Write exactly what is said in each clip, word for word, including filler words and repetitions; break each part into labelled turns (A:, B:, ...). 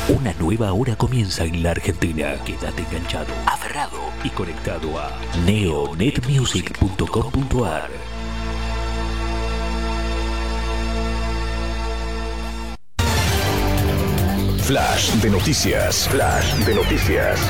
A: Una nueva hora comienza en la Argentina. Quédate enganchado, aferrado y conectado a neo net music punto com punto a r.
B: Flash de noticias. Flash de noticias.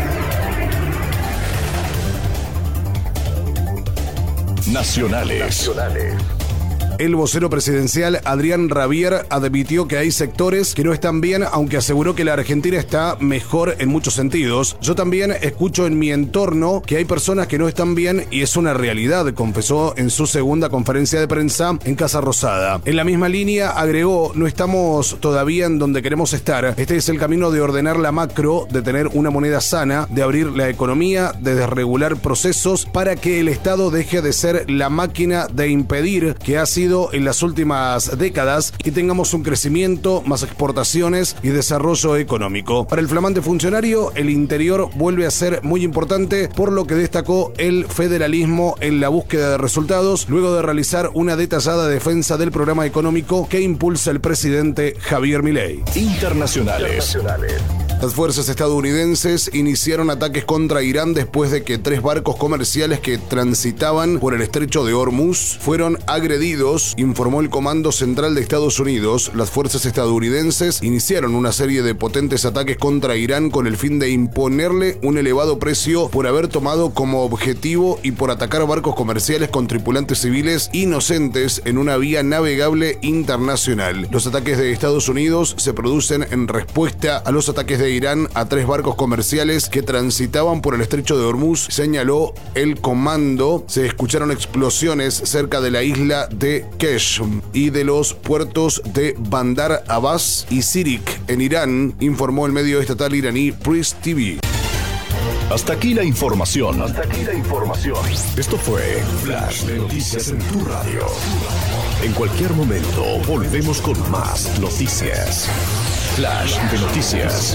B: Nacionales. Nacionales.
C: El vocero presidencial Adrián Rabier admitió que hay sectores que no están bien, aunque aseguró que la Argentina está mejor en muchos sentidos. Yo también escucho en mi entorno que hay personas que no están bien y es una realidad, confesó en su segunda conferencia de prensa en Casa Rosada. En la misma línea agregó, no estamos todavía en donde queremos estar. Este es el camino de ordenar la macro, de tener una moneda sana, de abrir la economía, de desregular procesos para que el Estado deje de ser la máquina de impedir que ha sido en las últimas décadas y tengamos un crecimiento, más exportaciones y desarrollo económico. Para el flamante funcionario, el interior vuelve a ser muy importante, por lo que destacó el federalismo en la búsqueda de resultados, luego de realizar una detallada defensa del programa económico que impulsa el presidente Javier Milei.
B: Internacionales. Internacionales.
C: Las fuerzas estadounidenses iniciaron ataques contra Irán después de que tres barcos comerciales que transitaban por el estrecho de Hormuz fueron agredidos, informó el Comando Central de Estados Unidos. Las fuerzas estadounidenses iniciaron una serie de potentes ataques contra Irán con el fin de imponerle un elevado precio por haber tomado como objetivo y por atacar barcos comerciales con tripulantes civiles inocentes en una vía navegable internacional. Los ataques de Estados Unidos se producen en respuesta a los ataques de Irán a tres barcos comerciales que transitaban por el estrecho de Hormuz, señaló el comando. Se escucharon explosiones cerca de la isla de Keshm y de los puertos de Bandar Abbas y Sirik en Irán, informó el medio estatal iraní Press T V.
B: Hasta aquí la información. Hasta aquí la información. Esto fue Flash de Noticias en tu radio. En cualquier momento volvemos con más noticias. Flash de Noticias.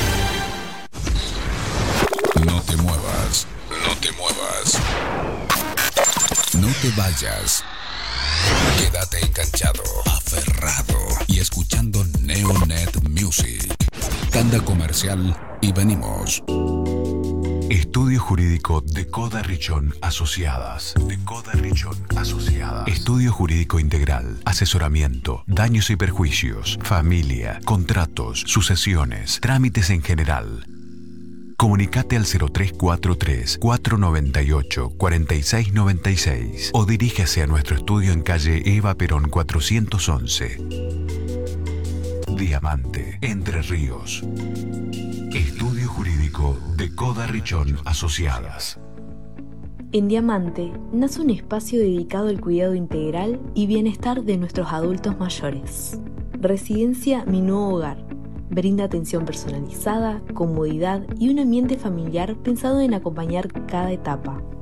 D: No te muevas, no te muevas. No te vayas. Quédate enganchado, aferrado y escuchando Neonet Music. Tanda comercial y venimos.
E: Estudio Jurídico de Coda Richón Asociadas. De Coda Richón Asociadas. Estudio Jurídico Integral. Asesoramiento. Daños y perjuicios. Familia. Contratos. Sucesiones. Trámites en general. Comunicate al cero tres cuatro tres, cuatro nueve ocho, cuatro seis nueve seis o diríjase a nuestro estudio en calle Eva Perón cuatrocientos once. Diamante, Entre Ríos. Estudio Jurídico de Coda Richón Asociadas.
F: En Diamante nace un espacio dedicado al cuidado integral y bienestar de nuestros adultos mayores. Residencia Mi Nuevo Hogar. Brinda atención personalizada, comodidad y un ambiente familiar pensado en acompañar cada etapa.